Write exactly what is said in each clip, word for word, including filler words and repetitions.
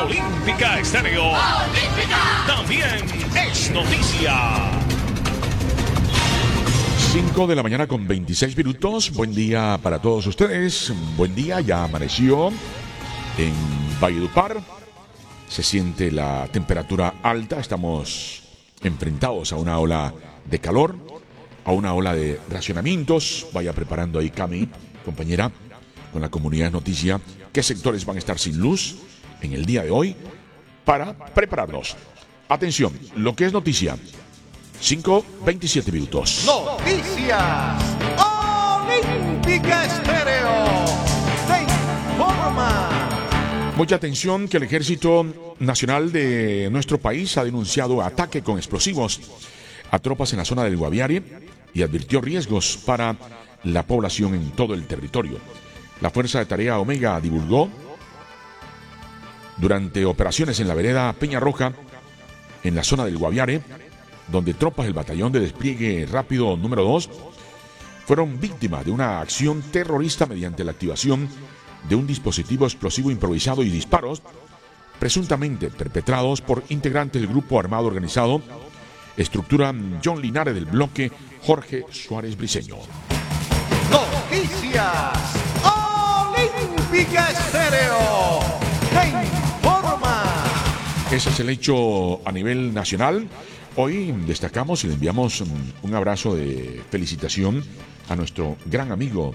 Olímpica Estéreo. Olímpica. También es noticia. cinco de la mañana con veintiséis minutos. Buen día para todos ustedes. Buen día, ya amaneció en Valledupar. Se siente la temperatura alta. Estamos enfrentados a una ola de calor, a una ola de racionamientos. Vaya preparando ahí, Cami, compañera, con la comunidad noticia, qué sectores van a estar sin luz en el día de hoy para prepararnos. Atención, lo que es noticia. cinco, veintisiete minutos. Noticias Olímpica Estéreo te informa. Mucha atención que el Ejército Nacional de nuestro país ha denunciado ataque con explosivos a tropas en la zona del Guaviare y advirtió riesgos para la población en todo el territorio. La Fuerza de Tarea Omega divulgó durante operaciones en la vereda Peña Roja, en la zona del Guaviare, donde tropas del Batallón de Despliegue Rápido número dos fueron víctimas de una acción terrorista mediante la activación de un dispositivo explosivo improvisado y disparos presuntamente perpetrados por integrantes del grupo armado organizado estructura John Linares del bloque Jorge Suárez Briceño. Noticias Olímpica Estéreo te informa. Ese es el hecho a nivel nacional. Hoy destacamos y le enviamos un abrazo de felicitación a nuestro gran amigo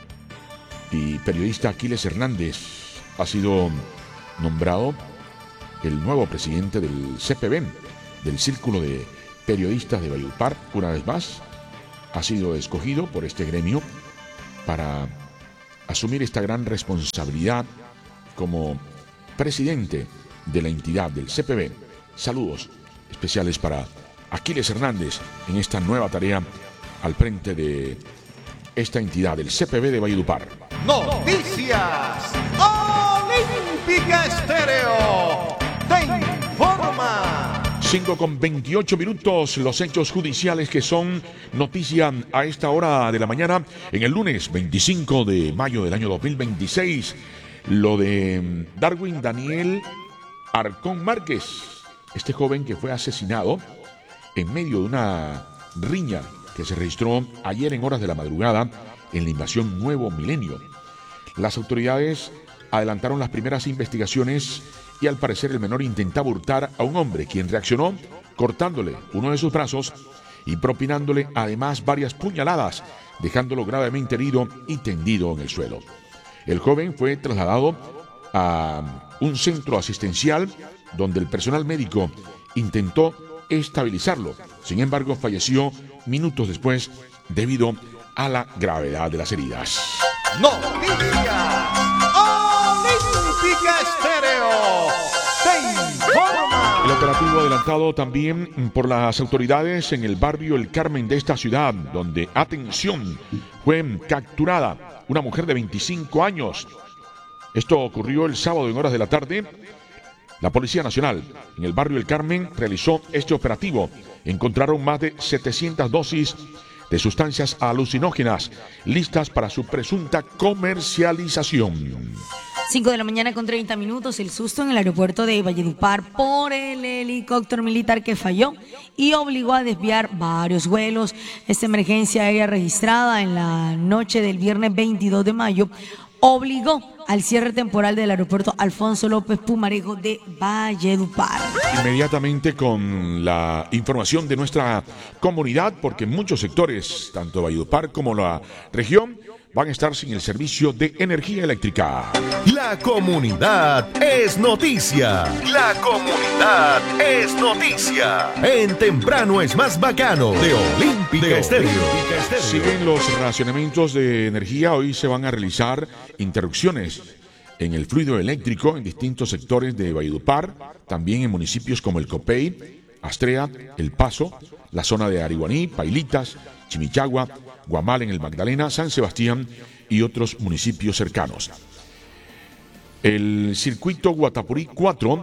y periodista Aquiles Hernández. Ha sido nombrado el nuevo presidente del C P B, del Círculo de Periodistas de Valledupar. Una vez más, ha sido escogido por este gremio para asumir esta gran responsabilidad como presidente de la entidad del C P B. Saludos especiales para Aquiles Hernández en esta nueva tarea al frente de esta entidad del C P B de Valledupar. Noticias Olímpica Estéreo te informa. cinco con veintiocho minutos, los hechos judiciales que son noticia a esta hora de la mañana en el lunes veinticinco de mayo del año dos mil veintiséis. Lo de Darwin Daniel Arcón Márquez, este joven que fue asesinado en medio de una riña que se registró ayer en horas de la madrugada en la invasión Nuevo Milenio. Las autoridades adelantaron las primeras investigaciones y al parecer el menor intentaba hurtar a un hombre, quien reaccionó cortándole uno de sus brazos y propinándole además varias puñaladas, dejándolo gravemente herido y tendido en el suelo. El joven fue trasladado a un centro asistencial donde el personal médico intentó estabilizarlo. Sin embargo, falleció minutos después debido a la gravedad de las heridas. Noticias Olímpica Estéreo te informa. El operativo adelantado también por las autoridades en el barrio El Carmen de esta ciudad, donde, atención, fue capturada una mujer de veinticinco años. Esto ocurrió el sábado en horas de la tarde. La Policía Nacional en el barrio El Carmen realizó este operativo. Encontraron más de setecientas dosis de sustancias alucinógenas listas para su presunta comercialización. cinco de la mañana con treinta minutos, el susto en el aeropuerto de Valledupar por el helicóptero militar que falló y obligó a desviar varios vuelos. Esta emergencia aérea registrada en la noche del viernes veintidós de mayo obligó al cierre temporal del aeropuerto Alfonso López Pumarejo de Valledupar. Inmediatamente con la información de nuestra comunidad, porque muchos sectores, tanto Valledupar como la región, van a estar sin el servicio de energía eléctrica. La comunidad es noticia. La comunidad es noticia. En Temprano es más bacano de Olímpica Estéreo. Siguen los racionamientos de energía. Hoy se van a realizar interrupciones en el fluido eléctrico en distintos sectores de Valledupar, también en municipios como el Copey, Astrea, El Paso, la zona de Ariguaní, Pailitas, Chimichagua, Guamal en el Magdalena, San Sebastián y otros municipios cercanos. El circuito Guatapurí cuatro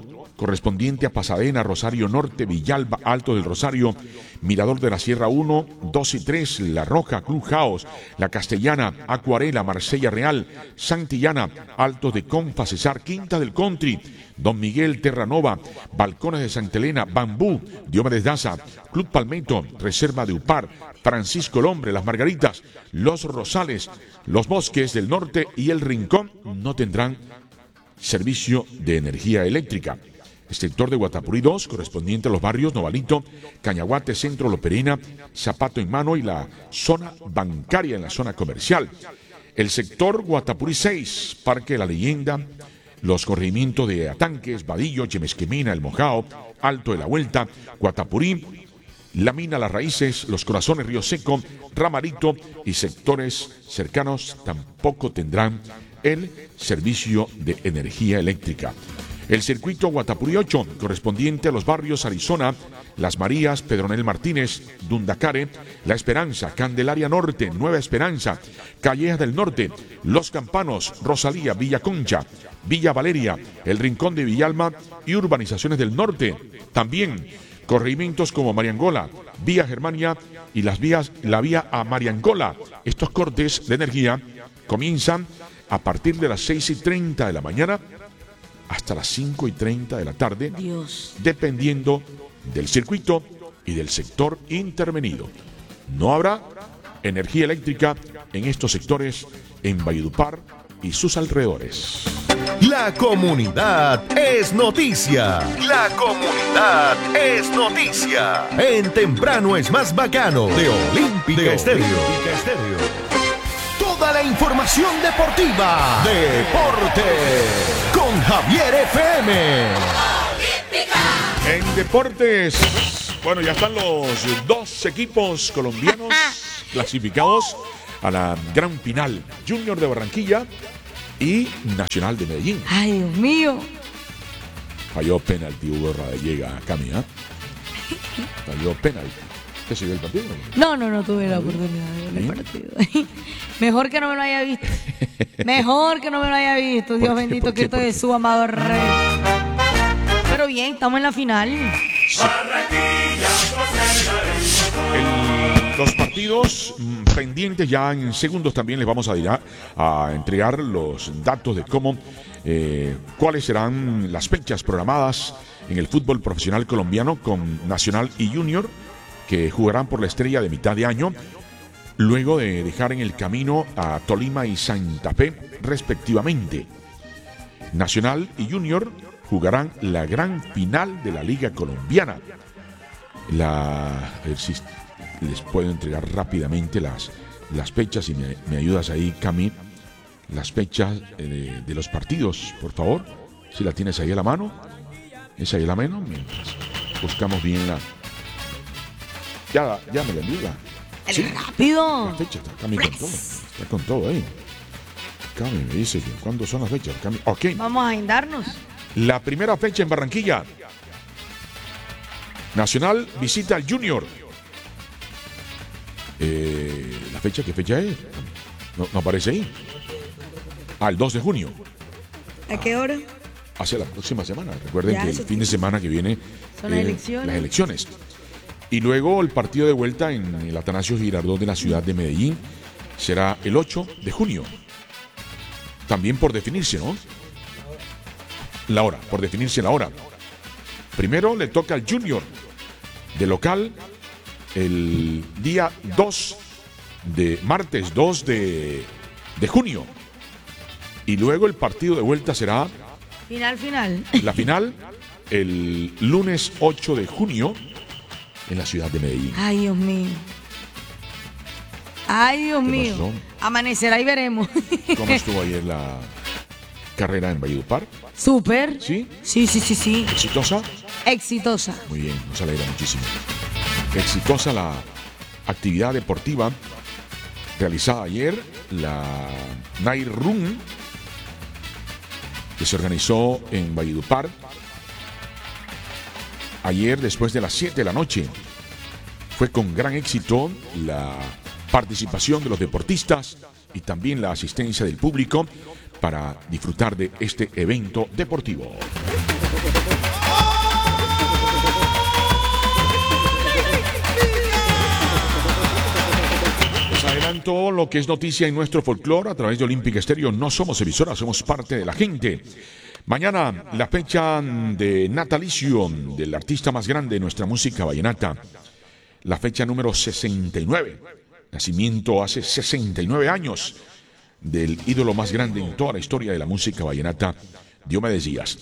correspondiente a Pasadena, Rosario Norte, Villalba, Alto del Rosario, Mirador de la Sierra uno, dos y tres, La Roja, Clubhouse, La Castellana, Acuarela, Marsella Real, Santillana, Altos de Confa, Cesar, Quinta del Country, Don Miguel, Terranova, Balcones de Santa Elena, Bambú, Diomedes Daza, Club Palmetto, Reserva de Upar, Francisco el Hombre, Las Margaritas, Los Rosales, Los Bosques del Norte y El Rincón no tendrán servicio de energía eléctrica. El sector de Guatapurí dos, correspondiente a los barrios Novalito, Cañaguate, Centro, Loperena, Zapato en Mano y la zona bancaria en la zona comercial. El sector Guatapurí seis, Parque de la Leyenda, los corregimientos de Atanques, Vadillo, Chemesquemina, El Mojao, Alto de la Vuelta, Guatapurí, La Mina, Las Raíces, Los Corazones, Río Seco, Ramarito y sectores cercanos tampoco tendrán el servicio de energía eléctrica. El circuito Guatapurí ocho, correspondiente a los barrios Arizona, Las Marías, Pedronel Martínez, Dundacare, La Esperanza, Candelaria Norte, Nueva Esperanza, Callejas del Norte, Los Campanos, Rosalía, Villa Concha, Villa Valeria, El Rincón de Villalma y urbanizaciones del norte. También corregimientos como Mariangola, Vía Germania y las vías, la vía a Mariangola. Estos cortes de energía comienzan a partir de las seis y treinta de la mañana hasta las cinco y treinta de la tarde, Dios. dependiendo del circuito y del sector intervenido. No habrá energía eléctrica en estos sectores en Valledupar y sus alrededores. La comunidad es noticia. La comunidad es noticia. En Temprano es más bacano de Olímpica Estéreo. Toda la información deportiva. Deporte con Javier F M. En deportes, bueno, ya están los dos equipos colombianos clasificados a la gran final. Junior de Barranquilla y Nacional de Medellín. Ay, Dios mío. Falló penalti Hugo Radallega, Cami, ¿eh? Falló penalti. ¿Usted se vio el partido? No, no, no tuve la oportunidad de ver el partido. Mejor que no me lo haya visto. Mejor que no me lo haya visto. Dios ¿Por qué? bendito, ¿Por qué? Cristo ¿Por qué? de su amado Rey. Pero bien, estamos en la final. El- los partidos mm, pendientes ya en segundos también les vamos a, dir- a entregar los datos de cómo, eh, cuáles serán las fechas programadas en el fútbol profesional colombiano con Nacional y Junior, que jugarán por la estrella de mitad de año, luego de dejar en el camino a Tolima y Santa Fe, respectivamente. Nacional y Junior jugarán la gran final de la Liga Colombiana. La, a ver si les puedo entregar rápidamente las, las fechas, y me, me ayudas ahí, Cami, las fechas eh, de, de los partidos, por favor. Si la tienes ahí a la mano, es ahí a la mano, mientras buscamos bien la... Ya, ya me la envía. Sí, Rápido. la fecha está Cami con todo. Está con todo ahí. Cami me dice que cuándo son las fechas. Cami, ok. Vamos a agendarnos. La primera fecha en Barranquilla. Nacional visita al Junior. Eh, ¿La fecha qué fecha es? No, no aparece ahí. Ah, el dos de junio. ¿A qué hora? Hacia la próxima semana. Recuerden Ya, que el eso fin de semana que viene Son las elecciones. las elecciones. Y luego el partido de vuelta en el Atanasio Girardot de la ciudad de Medellín será el ocho de junio. También por definirse, ¿no? La hora, por definirse la hora. Primero le toca al Junior de local el día dos de martes dos de, de junio. Y luego el partido de vuelta será Final, final. la final el lunes ocho de junio en la ciudad de Medellín. Ay, Dios mío. Ay, Dios ¿Qué mío. pasó? Amanecerá y veremos. ¿Cómo estuvo ayer la carrera en Valledupar? Súper. ¿Sí? Sí, sí, sí, sí. ¿Exitosa? Exitosa. Muy bien, nos alegra muchísimo. Exitosa la actividad deportiva realizada ayer, la Night Run, que se organizó en Valledupar ayer después de las siete de la noche. Fue con gran éxito la participación de los deportistas y también la asistencia del público para disfrutar de este evento deportivo. adelanto lo que es noticia en nuestro folclore a través de Olímpica Estéreo. No somos emisora, somos parte de la gente. Mañana, la fecha de natalicio del artista más grande de nuestra música vallenata. La fecha número sesenta y nueve. Nacimiento hace sesenta y nueve años del ídolo más grande en toda la historia de la música vallenata, Diomedes Díaz.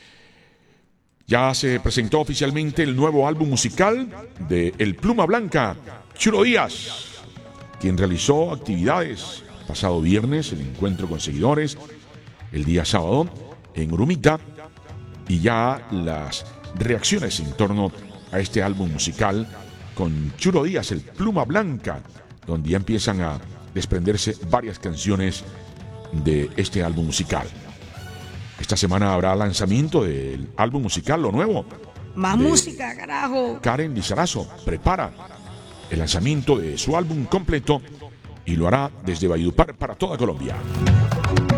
Ya se presentó oficialmente el nuevo álbum musical de El Pluma Blanca, Chulo Díaz, quien realizó actividades pasado viernes, el encuentro con seguidores, el día sábado en Urumita, y ya las reacciones en torno a este álbum musical con Chulo Díaz, El Pluma Blanca, donde ya empiezan a desprenderse varias canciones de este álbum musical. Esta semana habrá lanzamiento del álbum musical, lo nuevo. Más música, carajo. Karen Lizarazo prepara el lanzamiento de su álbum completo y lo hará desde Valledupar para toda Colombia.